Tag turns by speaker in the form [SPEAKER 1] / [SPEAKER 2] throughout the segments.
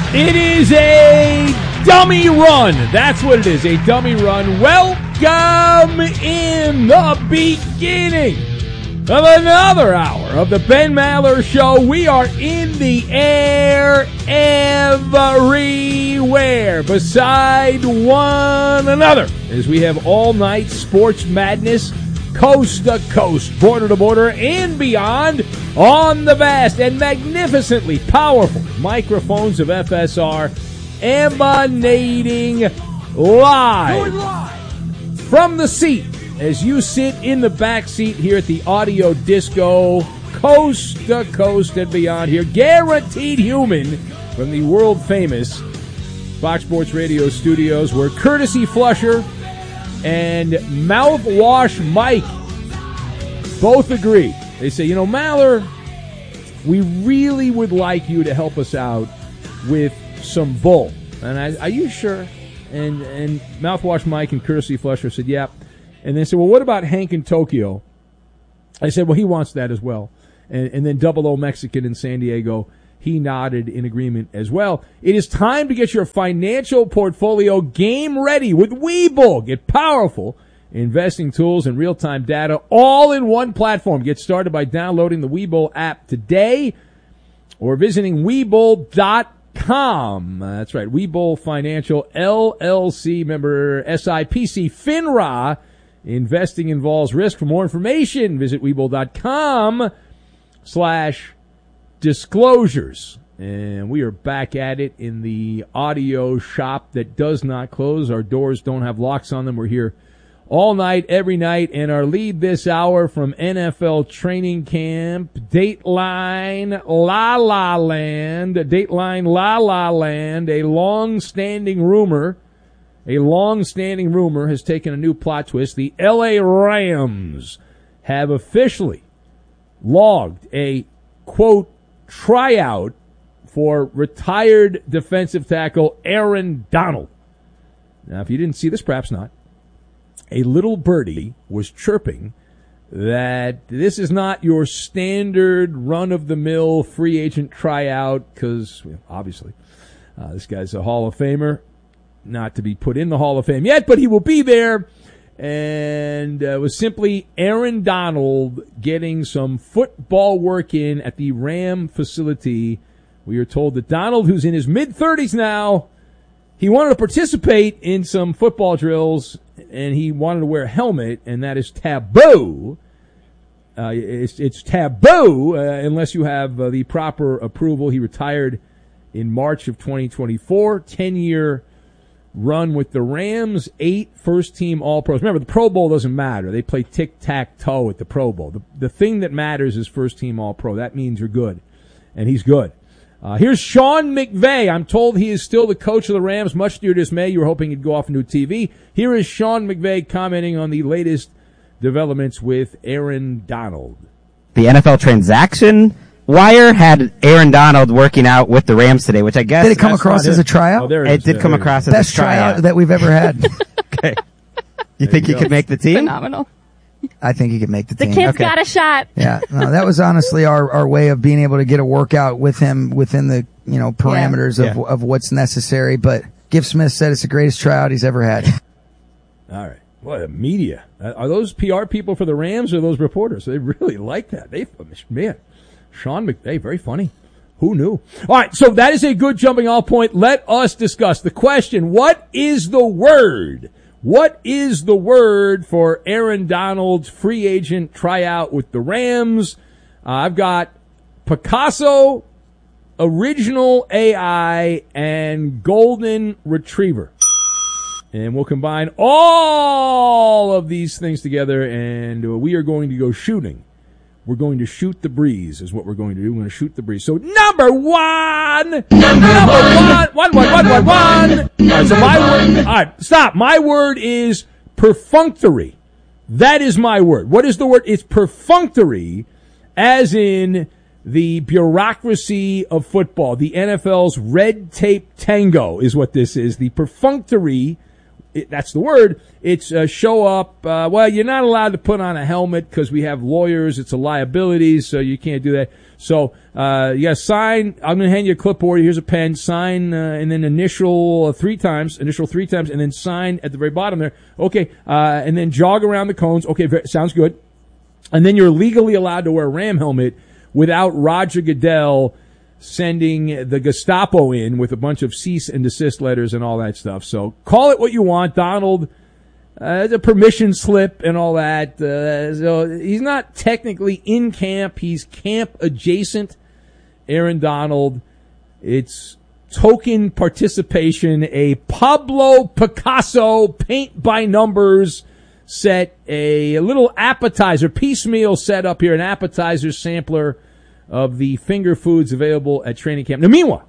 [SPEAKER 1] It is a dummy run. That's what it is, a dummy run. Welcome in the beginning of another hour of the Ben Maller Show. We are in the air everywhere beside one another as we have all-night sports madness, coast to coast, border to border, and beyond on the vast and magnificently powerful microphones of FSR emanating live from the seat as you sit in the back seat here at the Audio Disco, coast to coast and beyond here. Guaranteed human from the world-famous Fox Sports Radio studios, where Courtesy Flusher and Mouthwash Mike both agree. They say, Maller, we really would like you to help us out with some bull. And are you sure? And Mouthwash Mike and Courtesy Flusher said, yeah. And they said, well, what about Hank in Tokyo? I said, well, he wants that as well. And then Double O Mexican in San Diego, he nodded in agreement as well. It is time to get your financial portfolio game ready with Webull. Get powerful investing tools and real-time data all in one platform. Get started by downloading the Webull app today or visiting Webull.com. That's right, Webull Financial LLC, member SIPC, FINRA. Investing involves risk. For more information, visit Webull.com/disclosures. And we are back at it in the audio shop that does not close. Our doors don't have locks on them. We're here all night, every night. And our lead this hour from NFL training camp, Dateline La La Land. Dateline La La Land, a long-standing rumor has taken a new plot twist. The LA Rams have officially logged a, quote, tryout for retired defensive tackle Aaron Donald. Now, if you didn't see this, perhaps not. A little birdie was chirping that this is not your standard run-of-the-mill free agent tryout because, obviously, this guy's a Hall of Famer. Not to be put in the Hall of Fame yet, but he will be there. And it was simply Aaron Donald getting some football work in at the Ram facility. We are told that Donald, who's in his mid-30s now, he wanted to participate in some football drills, and he wanted to wear a helmet, and that is taboo. It's taboo unless you have the proper approval. He retired in March of 2024, 10-year run with the Rams, 8 first-team All-Pros. Remember, the Pro Bowl doesn't matter. They play tic-tac-toe at the Pro Bowl. The thing that matters is first-team All-Pro. That means you're good, and he's good. Here's Sean McVay. I'm told he is still the coach of the Rams, much to your dismay. You were hoping he'd go off and do TV. Here is Sean McVay commenting on the latest developments with Aaron Donald.
[SPEAKER 2] The NFL transaction wire had Aaron Donald working out with the Rams today, which I guess...
[SPEAKER 3] Did it come across as a tryout?
[SPEAKER 1] Oh, there
[SPEAKER 2] it did come across as
[SPEAKER 3] best
[SPEAKER 2] a tryout
[SPEAKER 3] that we've ever had.
[SPEAKER 2] Okay. You think he could make the team?
[SPEAKER 4] Phenomenal.
[SPEAKER 3] I think he could make the team.
[SPEAKER 4] The kid's got a shot.
[SPEAKER 3] Yeah, no, that was honestly our way of being able to get a workout with him within the parameters of what's necessary. But Giff Smith said it's the greatest tryout he's ever had.
[SPEAKER 1] All right. What a media. Are those PR people for the Rams or those reporters? They really like that. Man, Sean McVay, very funny. Who knew? All right, so that is a good jumping off point. Let us discuss the question, what is the word? What is the word for Aaron Donald's free agent tryout with the Rams? I've got Picasso, Original AI, and Golden Retriever. And we'll combine all of these things together, and we are going to go shooting. We're going to shoot the breeze is what we're going to do. We're going to shoot the breeze. So number one. One. All right, so my word. All right, stop. My word is perfunctory. That is my word. What is the word? It's perfunctory, as in the bureaucracy of football. The NFL's red tape tango is what this is. The perfunctory. That's the word. It's show up. Well, you're not allowed to put on a helmet because we have lawyers. It's a liability, so you can't do that. So, you gotta sign. I'm gonna hand you a clipboard. Here's a pen. Sign, and then initial three times, and then sign at the very bottom there. Okay, and then jog around the cones. Okay, sounds good. And then you're legally allowed to wear a Ram helmet without Roger Goodell sending the Gestapo in with a bunch of cease and desist letters and all that stuff. So call it what you want. Donald, the permission slip and all that. So he's not technically in camp. He's camp adjacent. Aaron Donald. It's token participation, a Pablo Picasso paint by numbers set, a little appetizer, piecemeal set up here, an appetizer sampler of the finger foods available at training camp. Now, meanwhile,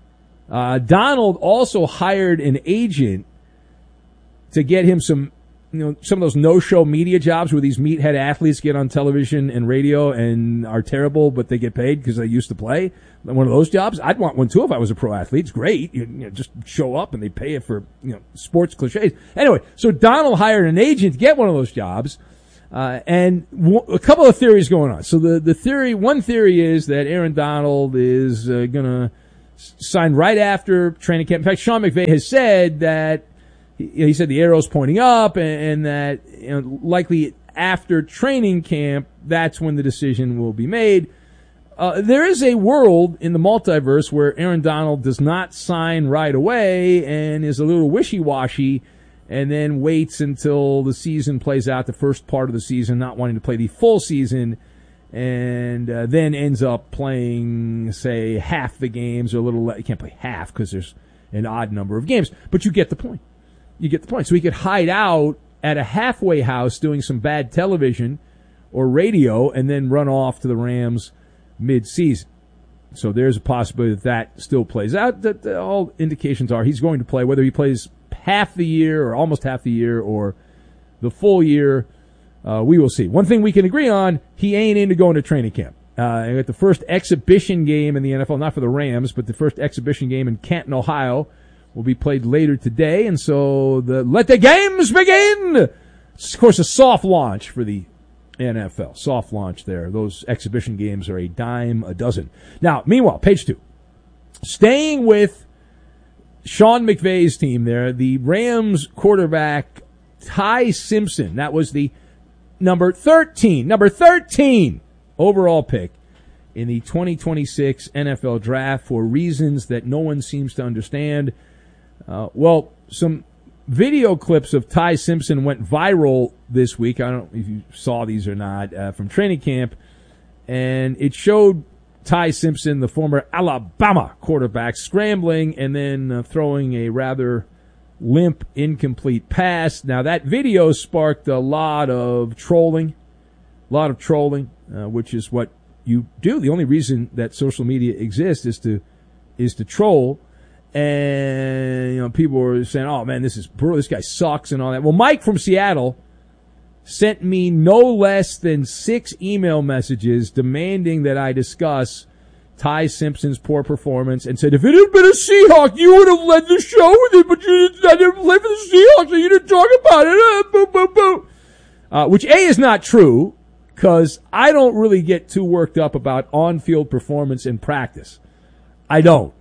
[SPEAKER 1] Donald also hired an agent to get him some of those no-show media jobs where these meathead athletes get on television and radio and are terrible, but they get paid because they used to play. One of those jobs, I'd want one too if I was a pro athlete. It's great. You just show up and they pay you for sports cliches. Anyway, so Donald hired an agent to get one of those jobs. And a couple of theories going on. So one theory is that Aaron Donald is going to sign right after training camp. In fact, Sean McVay has said that he said the arrow's pointing up, and that likely after training camp, that's when the decision will be made. There is a world in the multiverse where Aaron Donald does not sign right away and is a little wishy-washy, and then waits until the season plays out, the first part of the season, not wanting to play the full season, and then ends up playing, say, half the games or a little less. You can't play half because there's an odd number of games, but you get the point. So he could hide out at a halfway house doing some bad television or radio and then run off to the Rams mid-season. So there's a possibility that still plays out. That all indications are he's going to play, whether he plays half the year or almost half the year or the full year, we will see. One thing we can agree on, he ain't into going to training camp. At the first exhibition game in the NFL, not for the Rams, but the first exhibition game in Canton, Ohio, will be played later today. And so let the games begin! It's, of course, a soft launch for the NFL. Soft launch there. Those exhibition games are a dime a dozen. Now, meanwhile, page 2. Staying with Sean McVay's team there, the Rams quarterback Ty Simpson, that was the number 13 overall pick in the 2026 NFL draft for reasons that no one seems to understand. Some video clips of Ty Simpson went viral this week. I don't know if you saw these or not, from training camp, and it showed Ty Simpson, the former Alabama quarterback, scrambling and then throwing a rather limp, incomplete pass. Now, that video sparked a lot of trolling, which is what you do. The only reason that social media exists is to troll. And people were saying, "Oh man, this is brutal. This guy sucks," and all that. Well, Mike from Seattle sent me no less than 6 email messages demanding that I discuss Ty Simpson's poor performance, and said, if it had been a Seahawk, you would have led the show with it, but I didn't play for the Seahawks, so you didn't talk about it. Boo, boo, boo. Which, A, is not true, because I don't really get too worked up about on-field performance in practice. I don't.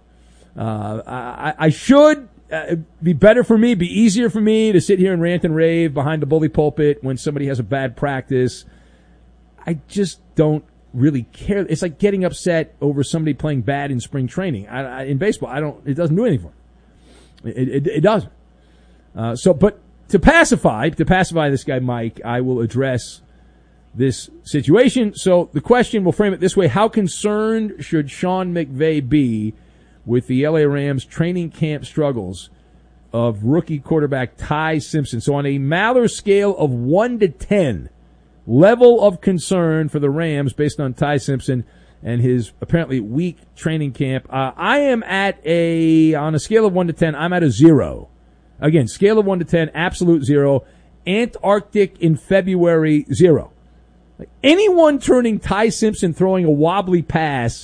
[SPEAKER 1] I should. Be better for me, be easier for me to sit here and rant and rave behind the bully pulpit when somebody has a bad practice. I just don't really care. It's like getting upset over somebody playing bad in spring training. In baseball, it doesn't do anything for me. It doesn't. But to pacify this guy, Mike, I will address this situation. So the question, we'll frame it this way: how concerned should Sean McVay be with the LA Rams training camp struggles of rookie quarterback Ty Simpson? So on a Maller scale of 1 to 10, level of concern for the Rams based on Ty Simpson and his apparently weak training camp, I am on a scale of 1 to 10, I'm at a 0. Again, scale of 1 to 10, absolute 0. Antarctic in February, 0. Like anyone turning Ty Simpson throwing a wobbly pass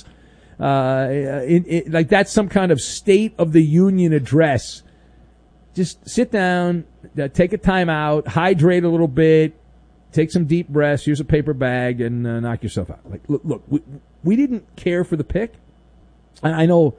[SPEAKER 1] like that's some kind of State of the Union address. Just sit down, take a time out, hydrate a little bit, take some deep breaths. Here's a paper bag, and knock yourself out. Like, look, we didn't care for the pick. I know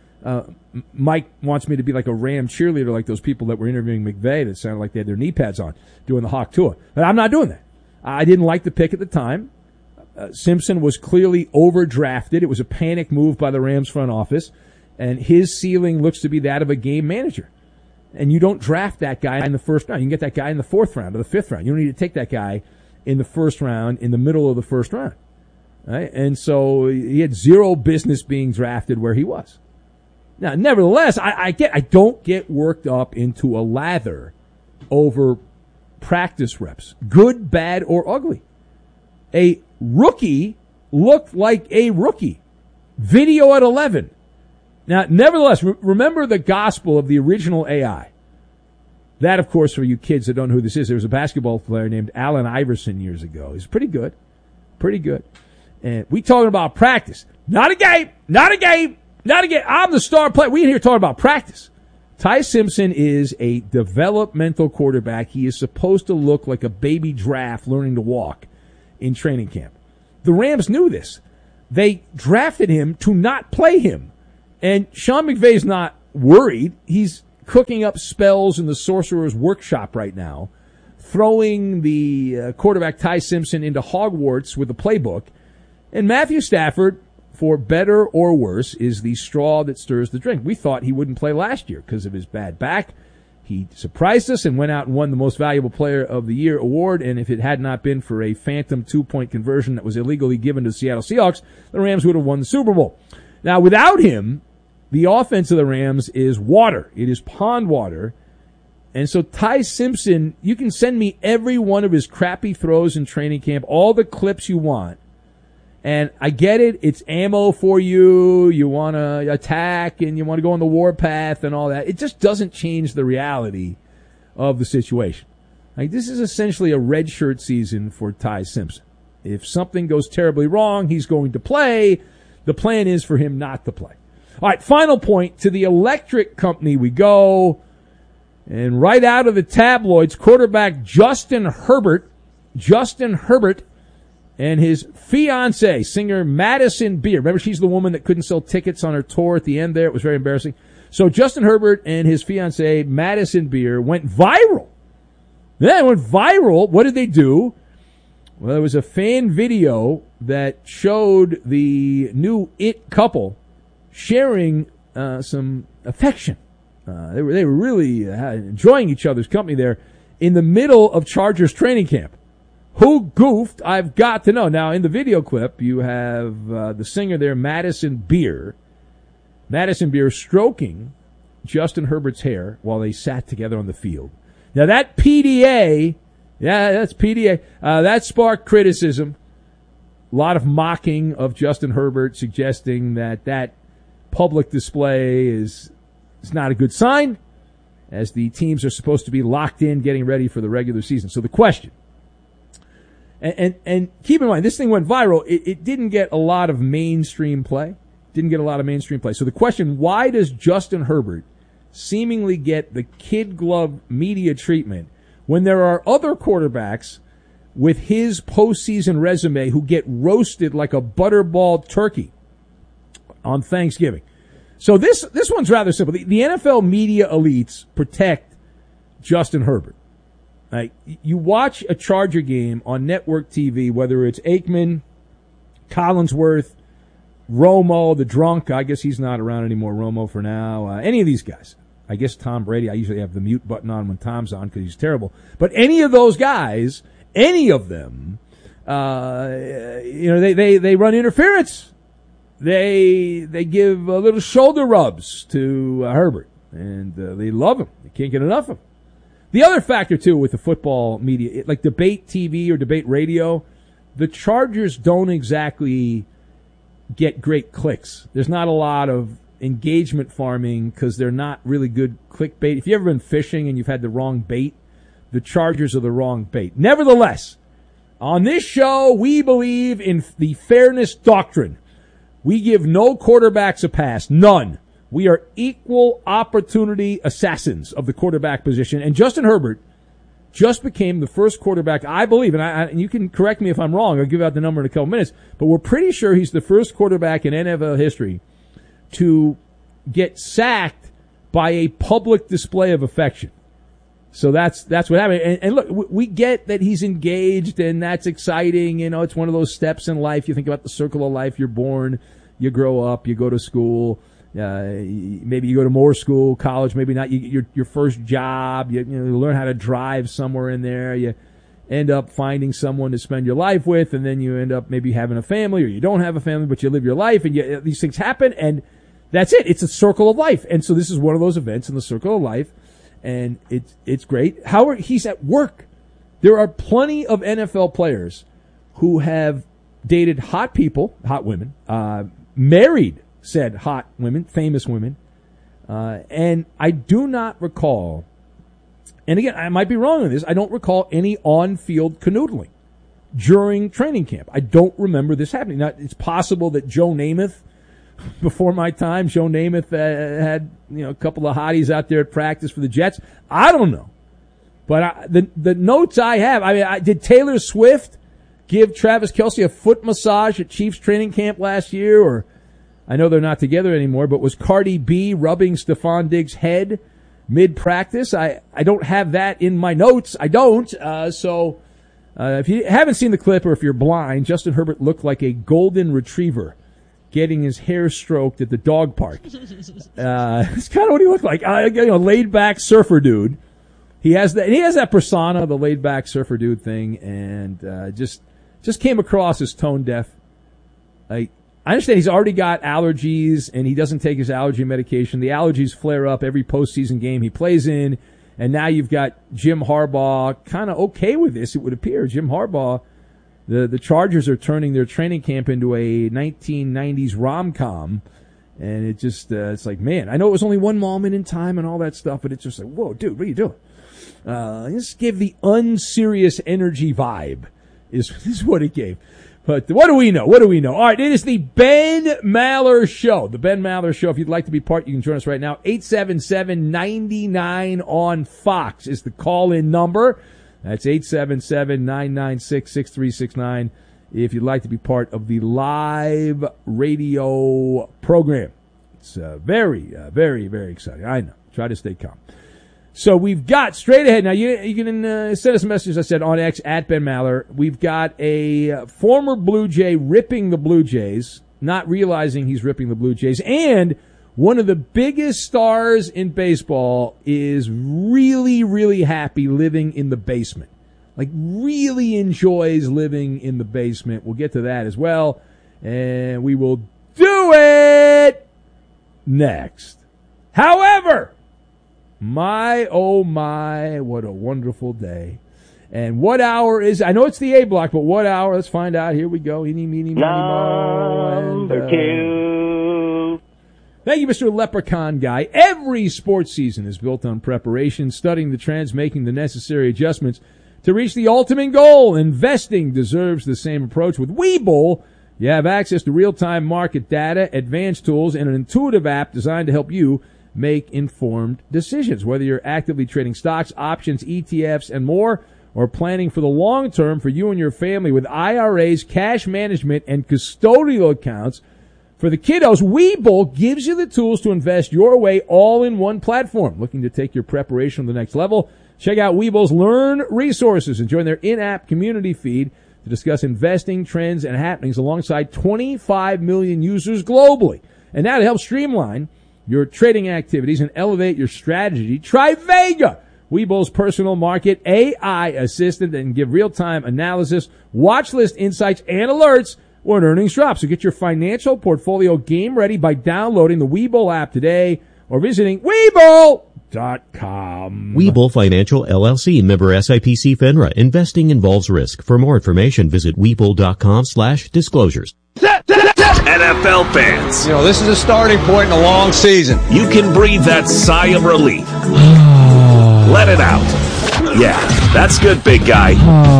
[SPEAKER 1] Mike wants me to be like a Ram cheerleader, like those people that were interviewing McVay that sounded like they had their knee pads on doing the Hawk tour. But I'm not doing that. I didn't like the pick at the time. Simpson was clearly overdrafted. It was a panic move by the Rams front office, and his ceiling looks to be that of a game manager. And you don't draft that guy in the first round. You can get that guy in the fourth round or the fifth round. You don't need to take that guy in the first round, in the middle of the first round. Right? And so he had zero business being drafted where he was. Now, nevertheless, I don't get worked up into a lather over practice reps, good, bad, or ugly. A rookie looked like a rookie. Video at 11. Now, nevertheless, remember the gospel of the original AI. That, of course, for you kids that don't know who this is, there was a basketball player named Allen Iverson years ago. He's pretty good. Pretty good. And we talking about practice. Not a game. Not a game. Not a game. I'm the star player. We in here talking about practice. Ty Simpson is a developmental quarterback. He is supposed to look like a baby giraffe learning to walk in training camp. The Rams knew this. They drafted him to not play him. And Sean McVay's not worried. He's cooking up spells in the Sorcerer's Workshop right now, throwing the quarterback Ty Simpson into Hogwarts with a playbook. And Matthew Stafford, for better or worse, is the straw that stirs the drink. We thought he wouldn't play last year because of his bad back. He surprised us and went out and won the Most Valuable Player of the Year award. And if it had not been for a phantom 2-point conversion that was illegally given to the Seattle Seahawks, the Rams would have won the Super Bowl. Now, without him, the offense of the Rams is water. It is pond water. And so Ty Simpson, you can send me every one of his crappy throws in training camp, all the clips you want. And I get it. It's ammo for you. You want to attack and you want to go on the warpath and all that. It just doesn't change the reality of the situation. Like, this is essentially a redshirt season for Ty Simpson. If something goes terribly wrong, he's going to play. The plan is for him not to play. All right, final point. To the electric company we go. And right out of the tabloids, quarterback Justin Herbert and his fiancée, singer Madison Beer. Remember, she's the woman that couldn't sell tickets on her tour at the end there. It was very embarrassing. So Justin Herbert and his fiancée, Madison Beer, went viral. Yeah, it went viral. What did they do? Well, there was a fan video that showed the new It couple sharing some affection. They were really enjoying each other's company there in the middle of Chargers training camp. Who goofed? I've got to know. Now, in the video clip, you have the singer there, Madison Beer. Madison Beer stroking Justin Herbert's hair while they sat together on the field. Now, that PDA, that's PDA. That sparked criticism. A lot of mocking of Justin Herbert, suggesting that public display is not a good sign, as the teams are supposed to be locked in getting ready for the regular season. So the question, and keep in mind, this thing went viral. It didn't get a lot of mainstream play. So the question, why does Justin Herbert seemingly get the kid glove media treatment when there are other quarterbacks with his postseason resume who get roasted like a butterball turkey on Thanksgiving? So this one's rather simple. The NFL media elites protect Justin Herbert. Like, you watch a Charger game on network TV, whether it's Aikman, Collinsworth, Romo, the drunk. I guess he's not around anymore, Romo, for now. Any of these guys. I guess Tom Brady, I usually have the mute button on when Tom's on because he's terrible. But any of those guys, any of them, they run interference. They give little shoulder rubs to Herbert, and they love him. They can't get enough of him. The other factor, too, with the football media, like debate TV or debate radio, the Chargers don't exactly get great clicks. There's not a lot of engagement farming because they're not really good clickbait. If you've ever been fishing and you've had the wrong bait, the Chargers are the wrong bait. Nevertheless, on this show, we believe in the fairness doctrine. We give no quarterbacks a pass. None. We are equal opportunity assassins of the quarterback position. And Justin Herbert just became the first quarterback, I believe, and you can correct me if I'm wrong, I'll give out the number in a couple minutes, but we're pretty sure he's the first quarterback in NFL history to get sacked by a public display of affection. So that's what happened. And look, we get that he's engaged, and that's exciting. You know, it's one of those steps in life. You think about the circle of life. You're born, you grow up, you go to school. Maybe you go to more school, college, maybe not. Your first job, you learn how to drive somewhere in there. You end up finding someone to spend your life with, and then you end up maybe having a family, or you don't have a family, but you live your life, and these things happen, and that's it. It's a circle of life. And so this is one of those events in the circle of life. And it's great. Howard, he's at work. There are plenty of NFL players who have dated hot people, hot women, married said hot women, famous women, and I do not recall, and again, I might be wrong on this, I don't recall any on-field canoodling during training camp. I don't remember this happening. Now, it's possible that Joe Namath, before my time, Joe Namath had a couple of hotties out there at practice for the Jets. I don't know, but the notes I have. I mean, did Taylor Swift give Travis Kelce a foot massage at Chiefs training camp last year? Or I know they're not together anymore, but was Cardi B rubbing Stephon Diggs' head mid practice? I don't have that in my notes. I don't. So if you haven't seen the clip, or if you're blind, Justin Herbert looked like a golden retriever getting his hair stroked at the dog park. It's kind of what he looked like. Laid-back surfer dude. He has that persona, the laid-back surfer dude thing, and just came across as tone deaf. I understand he's already got allergies, and he doesn't take his allergy medication. The allergies flare up every postseason game he plays in, and now you've got Jim Harbaugh kind of okay with this, it would appear. Jim Harbaugh, the Chargers are turning their training camp into a 1990s rom-com, and it just it's like, man, I know it was only one moment in time and all that stuff, but it's just like, whoa, dude, what are you doing? Just give the unserious energy vibe is what it gave. But what do we know? All right, it is the Ben Maller Show. The Ben Maller Show. If you'd like to be part, you can join us right now. 877-99 on Fox is the call-in number. That's 877-996-6369 if you'd like to be part of the live radio program. It's very, very, very exciting. I know. Try to stay calm. So we've got straight ahead. Now, you can send us a message, I said, on X, at Ben Maller. We've got a former Blue Jay ripping the Blue Jays, not realizing he's ripping the Blue Jays, and one of the biggest stars in baseball is really, really happy living in the basement. Like, really enjoys living in the basement. We'll get to that as well. And we will do it next. However, my, oh my, what a wonderful day. And what hour is, I know it's the A block, but what hour? Let's find out. Here we go. Eeny, meeny, miny, mo.
[SPEAKER 4] Number two.
[SPEAKER 1] Thank you, Mr. Leprechaun Guy. Every sports season is built on preparation, studying the trends, making the necessary adjustments to reach the ultimate goal. Investing deserves the same approach. With Webull, you have access to real-time market data, advanced tools, and an intuitive app designed to help you make informed decisions. Whether you're actively trading stocks, options, ETFs, and more, or planning for the long term for you and your family with IRAs, cash management, and custodial accounts, for the kiddos, Webull gives you the tools to invest your way all in one platform. Looking to take your preparation to the next level? Check out Webull's Learn resources and join their in-app community feed to discuss investing trends and happenings alongside 25 million users globally. And now to help streamline your trading activities and elevate your strategy, try Vega, Webull's personal market AI assistant that can give real-time analysis, watch list insights, and alerts when earnings drop. So get your financial portfolio game ready by downloading the Webull app today or visiting Webull.com.
[SPEAKER 5] Webull Financial LLC, member SIPC FINRA. Investing involves risk. For more information, visit Webull.com/disclosures.
[SPEAKER 6] NFL fans,
[SPEAKER 7] this is a starting point in a long season.
[SPEAKER 6] You can breathe that sigh of relief. Let it out. Yeah, that's good, big guy.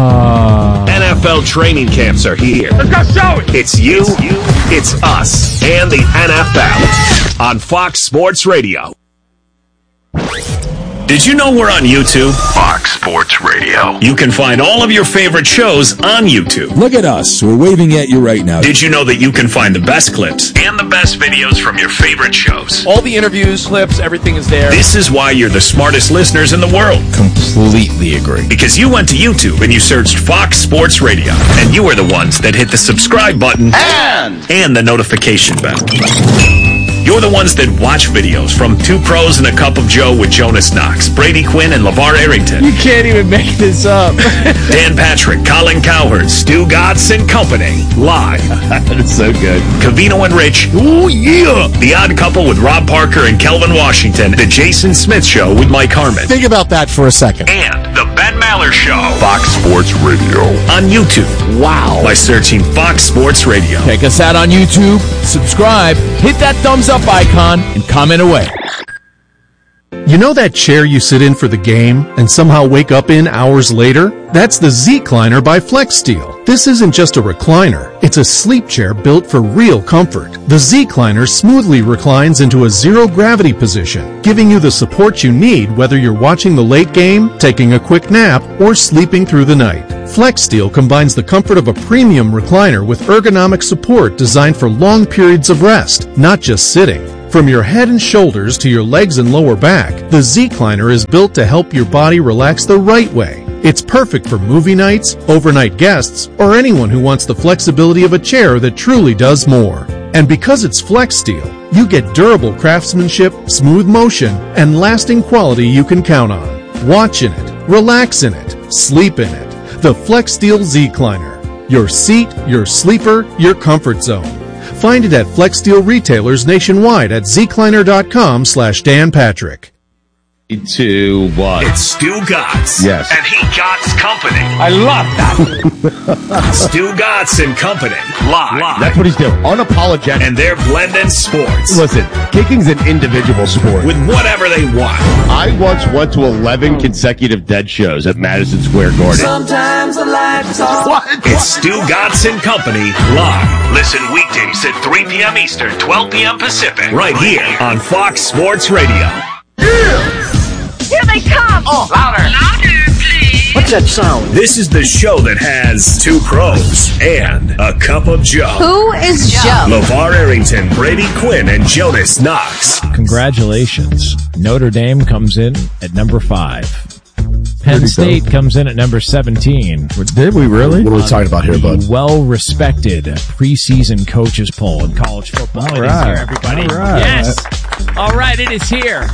[SPEAKER 6] NFL training camps are here. It's you, it's us, and the NFL on Fox Sports Radio. Did you know we're on YouTube? Fox Sports Radio. You can find all of your favorite shows on YouTube.
[SPEAKER 8] Look at us. We're waving at you right now.
[SPEAKER 6] Did you know that you can find the best clips and the best videos from your favorite shows?
[SPEAKER 9] All the interviews, clips, everything is there.
[SPEAKER 6] This is why you're the smartest listeners in the world.
[SPEAKER 8] Completely agree.
[SPEAKER 6] Because you went to YouTube and you searched Fox Sports Radio. And you are the ones that hit the subscribe button and the notification bell. You're the ones that watch videos from Two Pros and a Cup of Joe with Jonas Knox, Brady Quinn, and LeVar Arrington.
[SPEAKER 9] You can't even make this up.
[SPEAKER 6] Dan Patrick, Colin Cowherd, Stu Gatz and Company. Live.
[SPEAKER 10] That is so good.
[SPEAKER 6] Covino and Rich. Ooh, yeah. The Odd Couple with Rob Parker and Kelvin Washington. The Jason Smith Show with Mike Harmon.
[SPEAKER 10] Think about that for a second.
[SPEAKER 6] And The Ben Maller Show. Fox Sports Radio. On YouTube.
[SPEAKER 10] Wow.
[SPEAKER 6] By searching Fox Sports Radio.
[SPEAKER 9] Check us out on YouTube. Subscribe. Hit that thumbs up icon and comment away.
[SPEAKER 11] You know that chair you sit in for the game and somehow wake up in hours later? That's the Z-Cliner by FlexSteel. This isn't just a recliner. It's a sleep chair built for real comfort. The Z-Cliner smoothly reclines into a zero-gravity position, giving you the support you need whether you're watching the late game, taking a quick nap, or sleeping through the night. FlexSteel combines the comfort of a premium recliner with ergonomic support designed for long periods of rest, not just sitting. From your head and shoulders to your legs and lower back, the Z-Cliner is built to help your body relax the right way. It's perfect for movie nights, overnight guests, or anyone who wants the flexibility of a chair that truly does more. And because it's FlexSteel, you get durable craftsmanship, smooth motion, and lasting quality you can count on. Watch in it, relax in it, sleep in it. The FlexSteel Z-Cliner. Your seat, your sleeper, your comfort zone. Find it at FlexSteel retailers nationwide at zcliner.com/Dan Patrick.
[SPEAKER 10] 2, 1.
[SPEAKER 6] It's Stu Gatz.
[SPEAKER 10] Yes.
[SPEAKER 6] And he Gatz Company.
[SPEAKER 10] I love that.
[SPEAKER 6] Stu Gatz and Company. Live.
[SPEAKER 10] That's what he's doing. Unapologetic.
[SPEAKER 6] And they're blending sports.
[SPEAKER 10] Listen, kicking's an individual sport.
[SPEAKER 6] With whatever they want.
[SPEAKER 10] I once went to 11 consecutive Dead shows at Madison Square Garden.
[SPEAKER 12] Sometimes the lights off.
[SPEAKER 10] What?
[SPEAKER 6] It's Stu Gatz and Company live. Listen weekdays at 3 p.m. Eastern, 12 p.m. Pacific. Right here on Fox Sports Radio.
[SPEAKER 12] Yeah. Here they come!
[SPEAKER 13] Oh, louder!
[SPEAKER 12] Louder, please!
[SPEAKER 13] What's that sound?
[SPEAKER 6] This is the show that has Two Pros and a Cup of Joe.
[SPEAKER 14] Who is Joe?
[SPEAKER 6] LeVar Arrington, Brady Quinn, and Jonas Knox.
[SPEAKER 15] Congratulations. Notre Dame comes in at number 5. Penn State comes in at number 17.
[SPEAKER 8] Did we really?
[SPEAKER 10] What are we talking about here, bud?
[SPEAKER 15] Well-respected preseason coaches poll in college football.
[SPEAKER 8] All
[SPEAKER 15] It
[SPEAKER 8] right.
[SPEAKER 15] is here, everybody.
[SPEAKER 8] All right.
[SPEAKER 15] Yes. All right, it is here.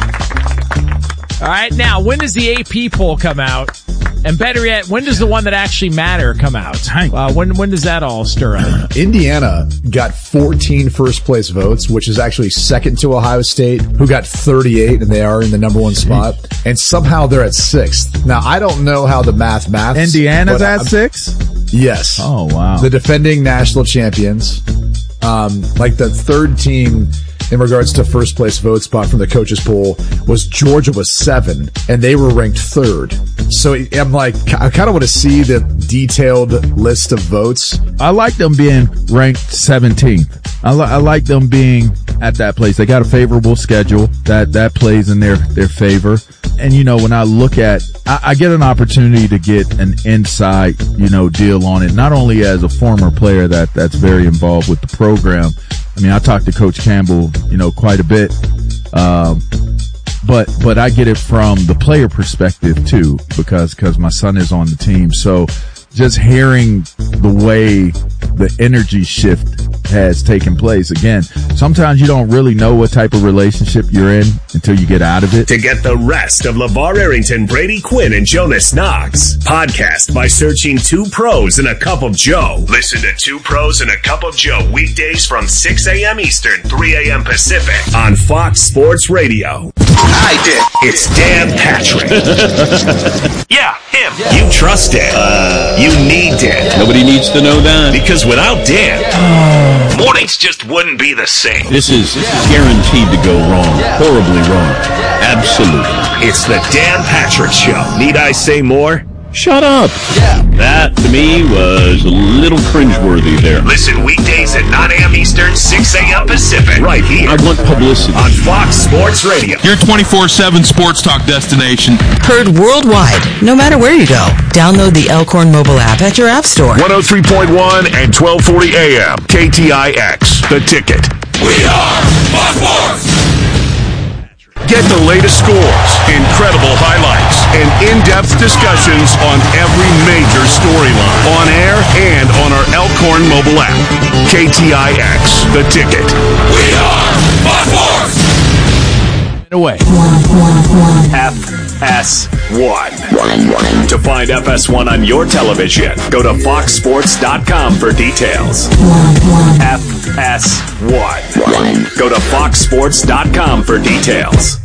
[SPEAKER 15] All right, now, when does the AP poll come out? And better yet, when does the one that actually matter come out? When does that all stir up?
[SPEAKER 16] Indiana got 14 first-place votes, which is actually second to Ohio State, who got 38, and they are in the number 1 spot. And somehow they're at 6th. Now, I don't know how the maths.
[SPEAKER 8] Indiana's at 6?
[SPEAKER 16] Yes.
[SPEAKER 8] Oh, wow.
[SPEAKER 16] The defending national champions. Like the third team in regards to first place vote spot from the coaches poll was Georgia was 7, and they were ranked 3rd. So I'm like, I kind of want to see the detailed list of votes.
[SPEAKER 8] I like them being ranked 17th. I like them being at that place. They got a favorable schedule that plays in their favor. And, you know, when I look at, I get an opportunity to get an inside, deal on it, not only as a former player that's very involved with the program. I mean, I talked to Coach Campbell, quite a bit. But I get it from the player perspective too, because my son is on the team. So just hearing the way the energy shift has taken place. Again, sometimes you don't really know what type of relationship you're in until you get out of it.
[SPEAKER 6] To get the rest of LeVar Arrington, Brady Quinn, and Jonas Knox, podcast by searching Two Pros and a Cup of Joe. Listen to Two Pros and a Cup of Joe weekdays from 6 a.m. Eastern, 3 a.m. Pacific on Fox Sports Radio.
[SPEAKER 12] I did.
[SPEAKER 6] It's Dan Patrick. Yeah, him. You trust Dan. You need Dan.
[SPEAKER 10] Nobody needs to know that.
[SPEAKER 6] Because without Dan, mornings just wouldn't be the same.
[SPEAKER 10] This is guaranteed to go wrong. Horribly wrong. Absolutely.
[SPEAKER 6] It's the Dan Patrick Show. Need I say more? Shut up.
[SPEAKER 10] Yeah. That, to me, was a little cringeworthy there.
[SPEAKER 6] Listen weekdays at 9 a.m. Eastern, 6 a.m. Pacific. Right here.
[SPEAKER 10] I want publicity.
[SPEAKER 6] On Fox Sports Radio.
[SPEAKER 9] Your 24/7 sports talk destination.
[SPEAKER 13] Heard worldwide, no matter where you go. Download the Elkhorn mobile app at your app store.
[SPEAKER 6] 103.1 and 1240 a.m. KTIX. The Ticket.
[SPEAKER 12] We are Fox Sports.
[SPEAKER 6] Get the latest scores, incredible highlights, and in-depth discussions on every major storyline. On air and on our Elkhorn mobile app. KTIX. The Ticket.
[SPEAKER 12] We are Fox Sports.
[SPEAKER 15] Away.
[SPEAKER 6] FS1. To find FS1 on your television, go to foxsports.com for details. FS1. Go to foxsports.com for details.